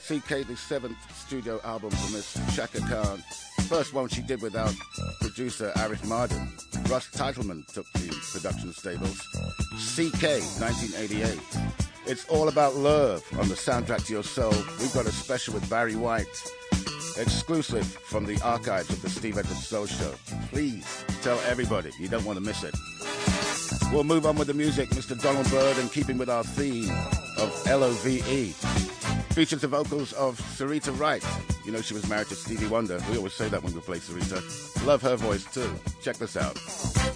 CK, the seventh studio album from Miss Chaka Khan. First one she did without producer Arif Mardin. Russ Titleman took the production stables. CK, 1988. It's all about love on the soundtrack to your soul. We've got a special with Barry White, exclusive from the archives of the Steve Edwards Soul Show. Please tell everybody you don't want to miss it. We'll move on with the music. Mr. Donald Byrd, and keeping with our theme of L-O-V-E, features the vocals of Sarita Wright. You know she was married to Stevie Wonder. We always say that when we play Sarita. Love her voice too. Check this out.